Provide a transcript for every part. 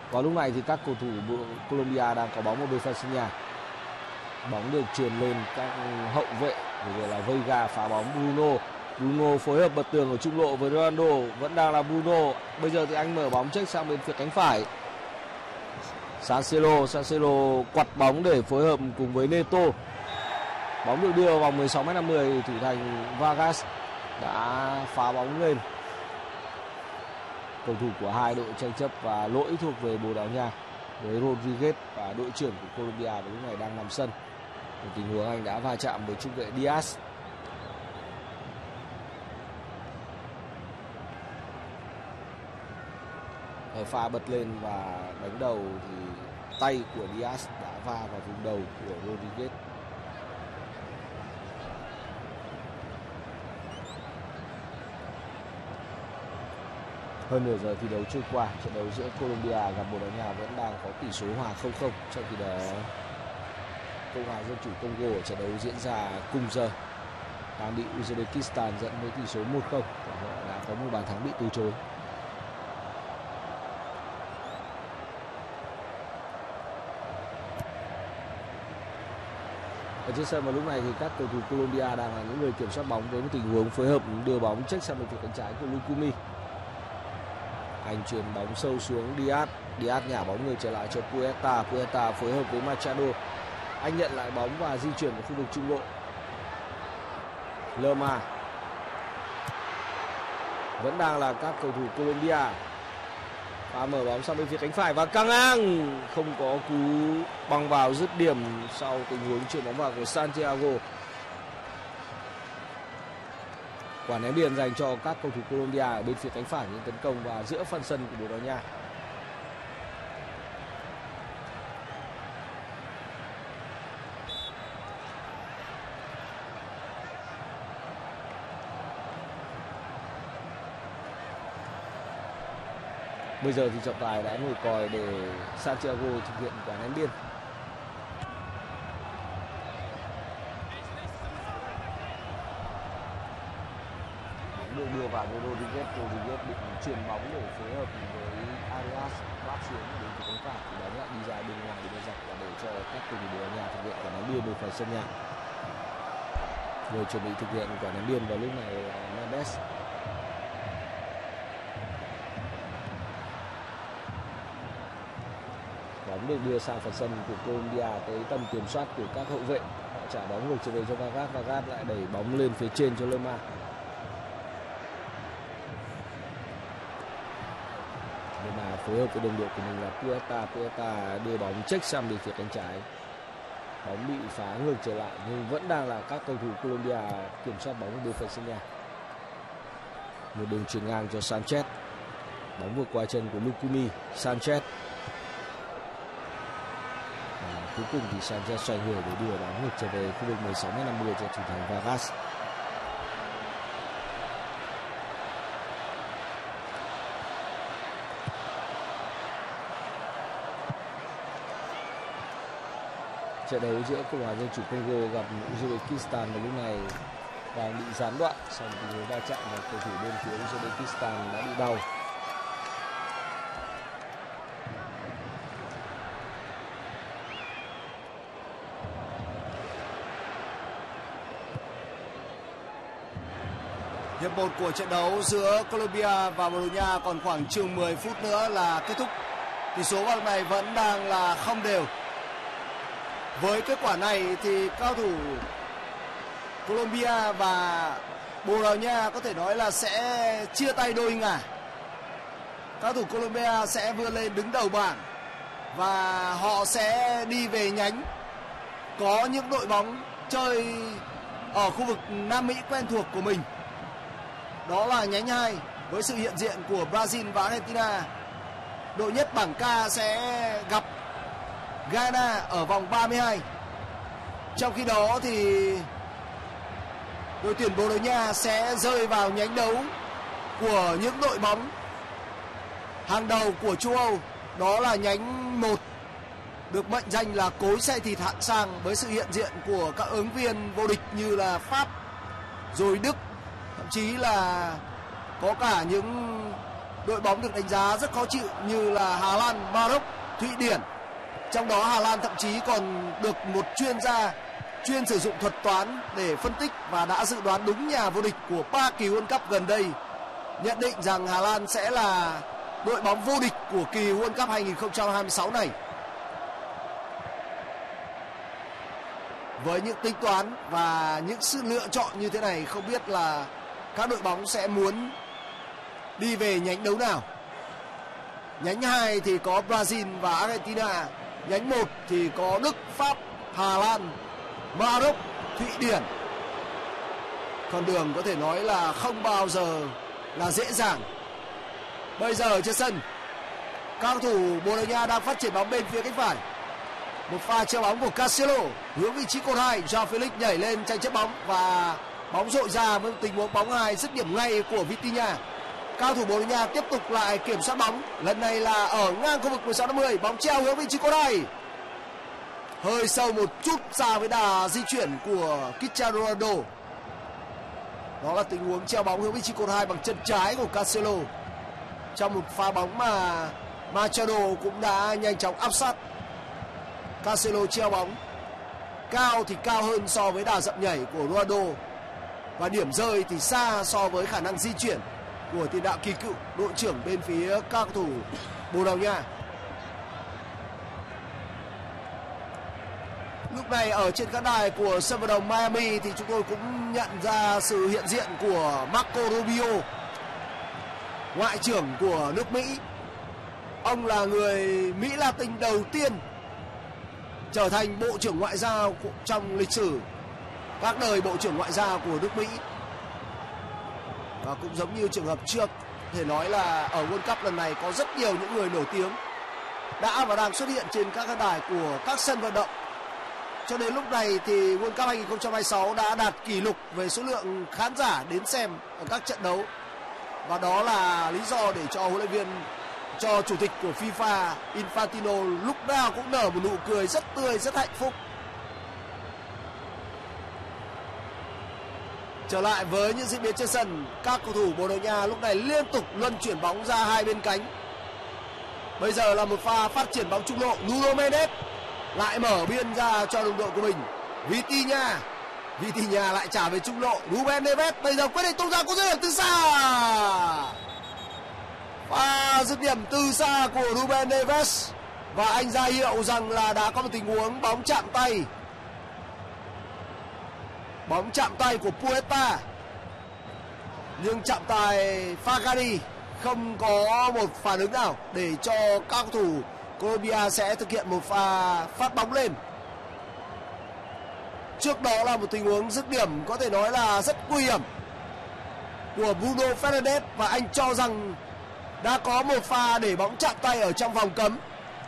Vào lúc này thì các cầu thủ Colombia đang có bóng ở bên phải sân nhà. Bóng được truyền lên các hậu vệ, rồi là Veiga phá bóng. Bruno phối hợp bật tường ở trung lộ với Ronaldo, vẫn đang là Bruno. Bây giờ thì anh mở bóng check sang bên phía cánh phải. Cancelo quặt bóng để phối hợp cùng với Neto. Bóng được đưa vào vòng 16m50, thủ thành Vargas đã phá bóng lên. Cầu thủ của hai đội tranh chấp và lỗi thuộc về Bồ Đào Nha với Rodriguez, và đội trưởng của Colombia vào lúc này đang nằm sân. Một tình huống anh đã va chạm với trung vệ Diaz. Ở pha bật lên và đánh đầu thì tay của Diaz đã va vào vùng đầu của Rodriguez. Hơn nửa giờ thi đấu trôi qua, trận đấu giữa Colombia gặp Bồ Đào Nha vẫn đang có tỷ số hòa 0-0. Trong khi đó Cộng hòa Dân chủ Congo ở trận đấu diễn ra cùng giờ đang bị Uzbekistan dẫn với tỷ số 1-0 và họ đã có một bàn thắng bị từ chối. Ở trên sân vào lúc này thì các cầu thủ Colombia đang là những người kiểm soát bóng với một tình huống phối hợp đưa bóng check sang bên phía cánh trái của Lucumi. Anh chuyền bóng sâu xuống Diaz nhả bóng người trở lại cho Puerta phối hợp với Machado. Anh nhận lại bóng và di chuyển vào khu vực trung lộ. Lerma vẫn đang là các cầu thủ Colombia. Và mở bóng sang bên phía cánh phải và căng ngang, không có cú băng vào dứt điểm sau tình huống chuyền bóng vào của Santiago. Quả ném biên dành cho các cầu thủ Colombia ở bên phía cánh phải những tấn công và giữa phần sân của Bồ Đào Nha. Bây giờ thì trọng tài đã ngồi còi để Santiago thực hiện quả ném biên. Được đưa vào với Rodriguez định chuyền bóng để phối hợp với Arias bắt xuống đến từ cánh phải, thì bóng lại đi ra bên ngoài để dọc và để cho các cầu thủ Bồ Đào Nha thực hiện quả ném biên bên phải sân nhà. Người chuẩn bị thực hiện quả ném biên vào lúc này là Mendes. Bóng được đưa sang phần sân của Colombia tới tầm kiểm soát của các hậu vệ. Họ trả bóng ngược trở về cho Vargas lại đẩy bóng lên phía trên cho Lerma. Lerma phối hợp với đồng đội của mình là Puerta đưa bóng check sang bên phía cánh trái. Bóng bị phá ngược trở lại nhưng vẫn đang là các cầu thủ Colombia kiểm soát bóng bên phải sân nhà. Một đường chuyền ngang cho Sanchez. Bóng vượt qua chân của Lucumi. Sanchez. Cuối cùng thì Sanchez xoay người để đưa bóng ngược trở về khu vực 16m50 cho thủ thành Vargas. Trận đấu giữa Cộng hòa Dân chủ Congo gặp Uzbekistan vào lúc này đang bị gián đoạn sau một tình huống va chạm và cầu thủ bên phía Uzbekistan đã bị đau. Hiệp 1 của trận đấu giữa Colombia và Bồ Đào Nha còn khoảng chừng 10 phút nữa là kết thúc. Tỷ số vào này vẫn đang là không đều. Với kết quả này thì cao thủ Colombia và Bồ Đào Nha có thể nói là sẽ chia tay đôi ngả. Cao thủ Colombia sẽ vươn lên đứng đầu bảng và họ sẽ đi về nhánh. Có những đội bóng chơi ở khu vực Nam Mỹ quen thuộc của mình. Đó là nhánh 2 với sự hiện diện của Brazil và Argentina. Đội nhất bảng K sẽ gặp Ghana ở vòng 32. Trong khi đó thì đội tuyển Bồ Đào Nha sẽ rơi vào nhánh đấu của những đội bóng hàng đầu của châu Âu. Đó là nhánh 1 được mệnh danh là cối xay thịt hạng sang với sự hiện diện của các ứng viên vô địch như là Pháp, rồi Đức, thậm chí là có cả những đội bóng được đánh giá rất khó chịu như là Hà Lan, Maroc, Thụy Điển. Trong đó Hà Lan thậm chí còn được một chuyên gia chuyên sử dụng thuật toán để phân tích và đã dự đoán đúng nhà vô địch của 3 kỳ World Cup gần đây, nhận định rằng Hà Lan sẽ là đội bóng vô địch của kỳ World Cup 2026 này. Với những tính toán và những sự lựa chọn như thế này, không biết là các đội bóng sẽ muốn đi về nhánh đấu nào. Nhánh 2 thì có Brazil và Argentina. Nhánh 1 thì có Đức, Pháp, Hà Lan, Maroc, Thụy Điển. Con đường có thể nói là không bao giờ là dễ dàng. Bây giờ trên sân, các cầu thủ Bồ Đào Nha đang phát triển bóng bên phía cánh phải. Một pha treo bóng của Cancelo hướng vị trí cột 2, Joao Felix nhảy lên tranh chấp bóng và bóng dội ra với tình huống bóng 2 dứt điểm ngay của Vitinha. Cao thủ Bồ Đào Nha tiếp tục lại kiểm soát bóng, lần này là ở ngang khu vực 16-50, bóng treo hướng vị trí cột 2. Hơi sâu một chút xa với đà di chuyển của Cristiano Ronaldo. Đó là tình huống treo bóng hướng vị trí cột 2 bằng chân trái của Cancelo. Trong một pha bóng mà Machado cũng đã nhanh chóng áp sát. Cancelo treo bóng cao thì cao hơn so với đà dậm nhảy của Ronaldo, và điểm rơi thì xa so với khả năng di chuyển của tiền đạo kỳ cựu đội trưởng bên phía các cầu thủ Bồ Đào Nha. Lúc này ở trên khán đài của sân vận động Miami thì chúng tôi cũng nhận ra sự hiện diện của Marco Rubio, ngoại trưởng của nước Mỹ. Ông là người Mỹ Latin đầu tiên trở thành bộ trưởng ngoại giao trong lịch sử các đời bộ trưởng ngoại giao của nước Mỹ. Và cũng giống như trường hợp trước, thể nói là ở World Cup lần này có rất nhiều những người nổi tiếng đã và đang xuất hiện trên các khán đài của các sân vận động. Cho đến lúc này thì World Cup 2026 đã đạt kỷ lục về số lượng khán giả đến xem ở các trận đấu. Và đó là lý do để cho huấn luyện viên, cho chủ tịch của FIFA Infantino lúc nào cũng nở một nụ cười rất tươi, rất hạnh phúc. Trở lại với những diễn biến trên sân, các cầu thủ Bồ Đào Nha lúc này liên tục luân chuyển bóng ra hai bên cánh. Bây giờ là một pha phát triển bóng trung lộ, Nuno Mendes lại mở biên ra cho đồng đội của mình. Vitinha lại trả về trung lộ, Ruben Neves bây giờ quyết định tung ra cú dứt điểm từ xa. Và dứt điểm từ xa của Ruben Neves, và anh ra hiệu rằng là đã có một tình huống bóng chạm tay. Bóng chạm tay của Puerta, nhưng chạm tay Fagadi không có một phản ứng nào để cho các cầu thủ Colombia sẽ thực hiện một pha phát bóng lên. Trước đó là một tình huống dứt điểm có thể nói là rất nguy hiểm của Bruno Fernandes, và anh cho rằng đã có một pha để bóng chạm tay ở trong vòng cấm.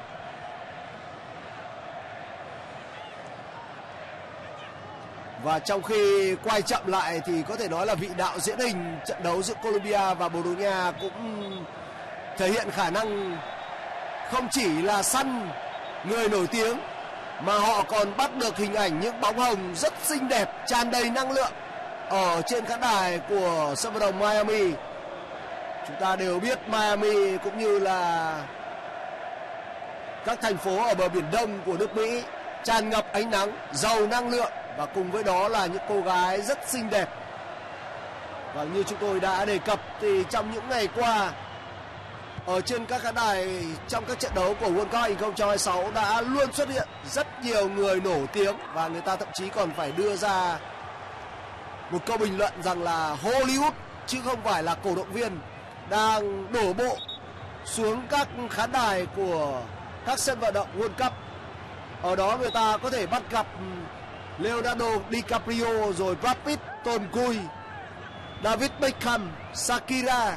Và trong khi quay chậm lại thì có thể nói là vị đạo diễn hình trận đấu giữa Colombia và Bồ Đào Nha cũng thể hiện khả năng không chỉ là săn người nổi tiếng, mà họ còn bắt được hình ảnh những bóng hồng rất xinh đẹp, tràn đầy năng lượng ở trên khán đài của sân vận động Miami. Chúng ta đều biết Miami cũng như là các thành phố ở bờ biển Đông của nước Mỹ tràn ngập ánh nắng, giàu năng lượng, và cùng với đó là những cô gái rất xinh đẹp. Và như chúng tôi đã đề cập thì trong những ngày qua, ở trên các khán đài trong các trận đấu của World Cup 2026 đã luôn xuất hiện rất nhiều người nổi tiếng, và người ta thậm chí còn phải đưa ra một câu bình luận rằng là Hollywood chứ không phải là cổ động viên đang đổ bộ xuống các khán đài của các sân vận động World Cup. Ở đó người ta có thể bắt gặp Leonardo DiCaprio, rồi Brad Pitt, Tom Cruise, David Beckham, Shakira,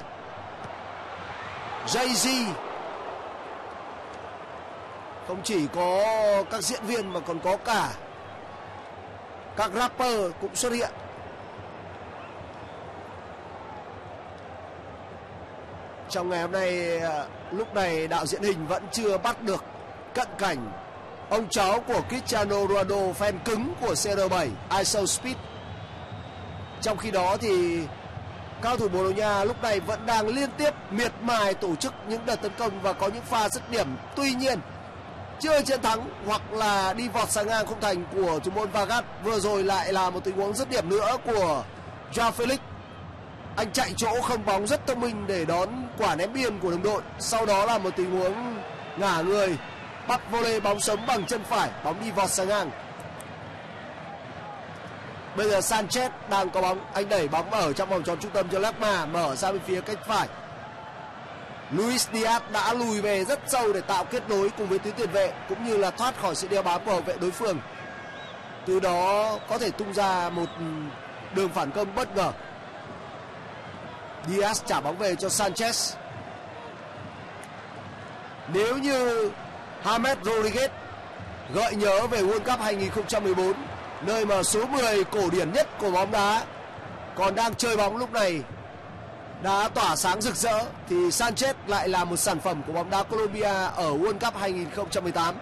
Jay-Z. Không chỉ có các diễn viên mà còn có cả các rapper cũng xuất hiện. Trong ngày hôm nay, lúc này đạo diễn hình vẫn chưa bắt được cận cảnh ông cháu của Cristiano Ronaldo, fan cứng của CR7 ISO Speed. Trong khi đó thì Cao thủ Bồ Đào Nha lúc này vẫn đang liên tiếp miệt mài tổ chức những đợt tấn công và có những pha dứt điểm, tuy nhiên chưa chiến thắng hoặc là đi vọt sang ngang khung thành của thủ môn Vargas. Vừa rồi lại là một tình huống dứt điểm nữa của Joao Felix. Anh chạy chỗ không bóng rất thông minh để đón quả ném biên của đồng đội. Sau đó là một tình huống ngả người bắt volley bóng sống bằng chân phải, bóng đi vọt sang ngang. Bây giờ Sanchez đang có bóng, anh đẩy bóng ở trong vòng tròn trung tâm cho Lecma, mở ra bên phía cánh phải. Luis Diaz đã lùi về rất sâu để tạo kết nối cùng với tuyến tiền vệ cũng như là thoát khỏi sự đeo bám của hậu vệ đối phương. Từ đó có thể tung ra một đường phản công bất ngờ. Diaz trả bóng về cho Sanchez. Nếu như James Rodriguez gợi nhớ về World Cup 2014, nơi mà số 10 cổ điển nhất của bóng đá còn đang chơi bóng lúc này đã tỏa sáng rực rỡ, thì Sanchez lại là một sản phẩm của bóng đá Colombia ở World Cup 2018.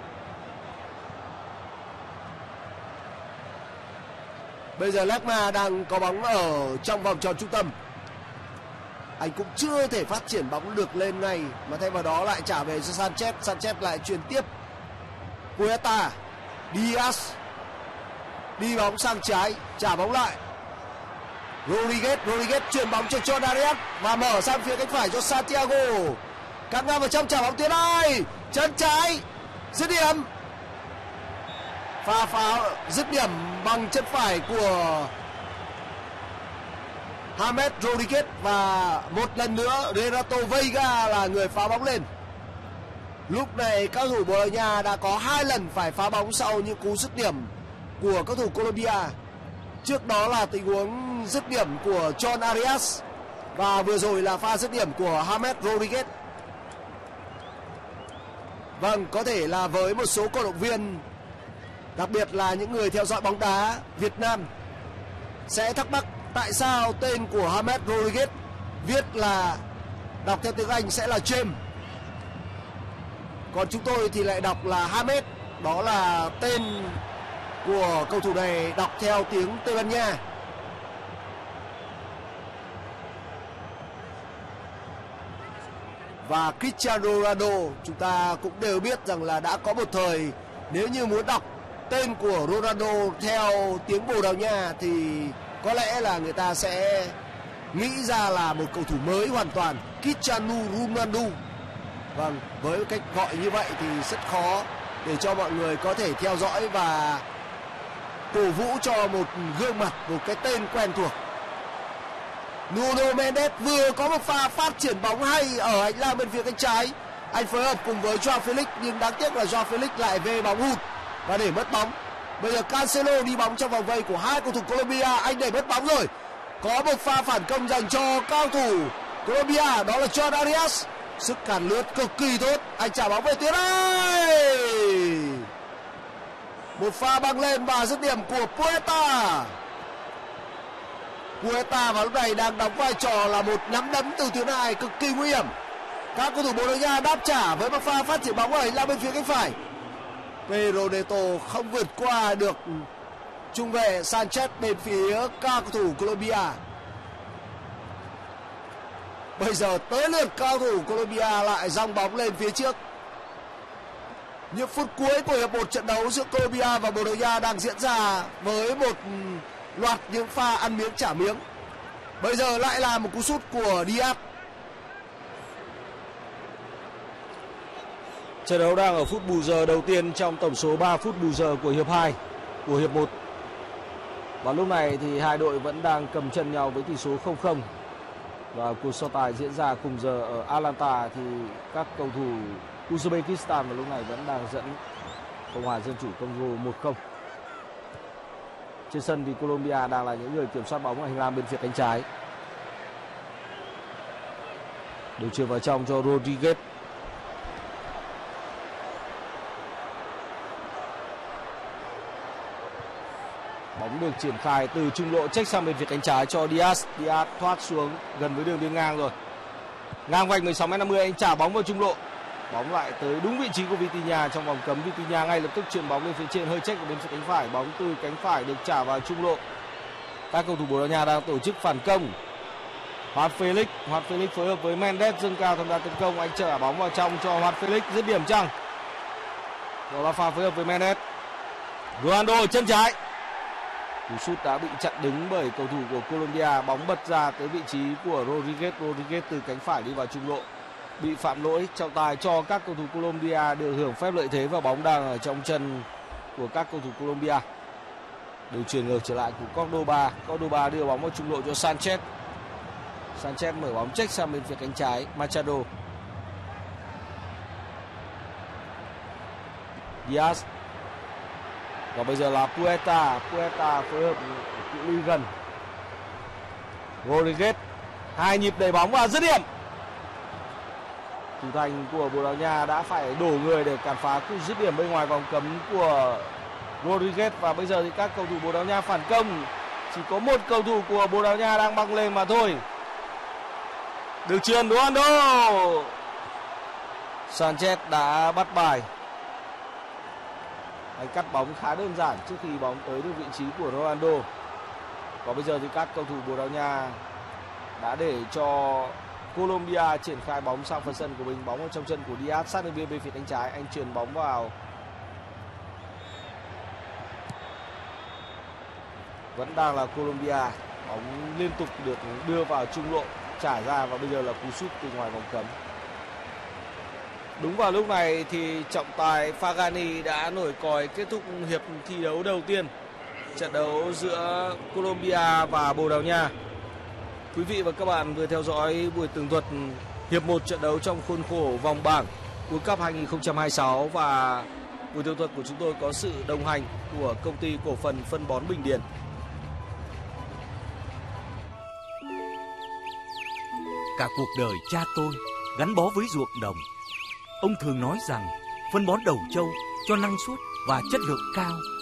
Bây giờ Lecma đang có bóng ở trong vòng tròn trung tâm. Anh cũng chưa thể phát triển bóng được lên ngay, mà thay vào đó lại trả về cho Sanchez. Sanchez lại truyền tiếp. Puerta, Diaz đi bóng sang trái, trả bóng lại. Rodriguez chuyền bóng cho John Arias và mở sang phía cánh phải cho Santiago. Cắt ngang vào trong, trả bóng tiến ai, chân trái, dứt điểm. Pha dứt điểm bằng chân phải của James Rodriguez, và một lần nữa Renato Veiga là người phá bóng lên. Lúc này các thủ Bồ Đào Nha đã có 2 lần phải phá bóng sau những cú dứt điểm của các thủ Colombia. Trước đó là tình huống dứt điểm của John Arias và vừa rồi là pha dứt điểm của James Rodriguez. Vâng, có thể là với một số cổ động viên, đặc biệt là những người theo dõi bóng đá Việt Nam, sẽ thắc mắc tại sao tên của James Rodriguez viết là, đọc theo tiếng Anh sẽ là James, còn chúng tôi thì lại đọc là James. Đó là tên của cầu thủ này đọc theo tiếng Tây Ban Nha. Và Cristiano Ronaldo, chúng ta cũng đều biết rằng là đã có một thời nếu như muốn đọc tên của Ronaldo theo tiếng Bồ Đào Nha thì có lẽ là người ta sẽ nghĩ ra là một cầu thủ mới hoàn toàn, Cristiano Ronaldo. Vâng, với cách gọi như vậy thì rất khó để cho mọi người có thể theo dõi và cổ vũ cho một gương mặt, một cái tên quen thuộc. Nuno Mendes vừa có một pha phát triển bóng hay ở hành lang bên phía cánh trái. Anh phối hợp cùng với Joao Felix, nhưng đáng tiếc là Joao Felix lại về bóng hụt và để mất bóng. Bây giờ Cancelo đi bóng trong vòng vây của hai cầu thủ Colombia, anh để mất bóng rồi. Có một pha phản công dành cho cao thủ Colombia, đó là John Arias. Sức cản lướt cực kỳ tốt, anh trả bóng về tuyến đây. Một pha băng lên và dứt điểm của Puerta. Puerta vào lúc này đang đóng vai trò là một nắm đấm từ tuyến hai cực kỳ nguy hiểm. Các cầu thủ Bồ Đào Nha đáp trả với một pha phát triển bóng ở hành lang bên phía cánh phải. Pedro Neto không vượt qua được trung vệ Sanchez bên phía các cầu thủ Colombia. Bây giờ tới lượt cao thủ Colombia lại giăng bóng lên phía trước. Những phút cuối của hiệp 1 trận đấu giữa Colombia và Bồ Đào Nha đang diễn ra với một loạt những pha ăn miếng trả miếng. Bây giờ lại là một cú sút của Diaz. Trận đấu đang ở phút bù giờ đầu tiên trong tổng số 3 phút bù giờ của hiệp 2 của hiệp 1. Và lúc này thì hai đội vẫn đang cầm chân nhau với tỷ số 0-0. Và cuộc so tài diễn ra cùng giờ ở Atlanta thì các cầu thủ Uzbekistan vào lúc này vẫn đang dẫn Cộng hòa Dân chủ Congo 1-0. Trên sân thì Colombia đang là những người kiểm soát bóng ở hành lang bên phía cánh trái. Điều chuyền vào trong cho Rodriguez. Bóng được triển khai từ trung lộ check sang bên phía cánh trái cho Diaz. Diaz thoát xuống gần với đường biên ngang rồi. Ngang vạch 16m50, anh trả bóng vào trung lộ. Bóng lại tới đúng vị trí của Vitinha trong vòng cấm. Vitinha ngay lập tức chuyền bóng lên phía trên, hơi check ở bên phía cánh phải. Bóng từ cánh phải được trả vào trung lộ. Các cầu thủ Bồ Đào Nha đang tổ chức phản công. Hoạt Felix phối hợp với Mendes dâng cao tham gia tấn công, anh trở bóng vào trong cho Hoạt Felix dứt điểm chăng. Đó là pha phối hợp với Mendes. Ronaldo chân trái. Cú sút đã bị chặn đứng bởi cầu thủ của Colombia, bóng bật ra tới vị trí của Rodriguez từ cánh phải đi vào trung lộ. Bị phạm lỗi, trọng tài cho các cầu thủ Colombia được hưởng phép lợi thế và bóng đang ở trong chân của các cầu thủ Colombia. Điều chuyển ngược trở lại của Cordoba đưa bóng vào trung lộ cho Sanchez mở bóng check sang bên phía cánh trái. Machado, Diaz, và bây giờ là Puerta phối hợp cự ly gần. Rodriguez, 2 nhịp đẩy bóng và dứt điểm. Thủ thành của Bồ Đào Nha đã phải đổ người để cản phá cú dứt điểm bên ngoài vòng cấm của Rodriguez, và bây giờ thì các cầu thủ Bồ Đào Nha phản công. Chỉ có một cầu thủ của Bồ Đào Nha đang băng lên mà thôi. Được chuyền Ronaldo. Sanchez đã bắt bài. Anh cắt bóng khá đơn giản trước khi bóng tới được vị trí của Ronaldo. Và bây giờ thì các cầu thủ Bồ Đào Nha đã để cho Colombia triển khai bóng sang phần sân của mình. Bóng ở trong chân của Diaz sát đường biên bên phía cánh trái. Anh chuyền bóng vào. Vẫn đang là Colombia. Bóng liên tục được đưa vào trung lộ, trả ra, và bây giờ là cú sút từ ngoài vòng cấm. Đúng vào lúc này thì trọng tài Fagani đã nổi còi kết thúc hiệp thi đấu đầu tiên, trận đấu giữa Colombia và Bồ Đào Nha. Quý vị và các bạn vừa theo dõi buổi tường thuật hiệp 1 trận đấu trong khuôn khổ vòng bảng World Cup 2026, và buổi tường thuật của chúng tôi có sự đồng hành của công ty cổ phần phân bón Bình Điền. Cả cuộc đời cha tôi gắn bó với ruộng đồng. Ông thường nói rằng phân bón Đầu Châu cho năng suất và chất lượng cao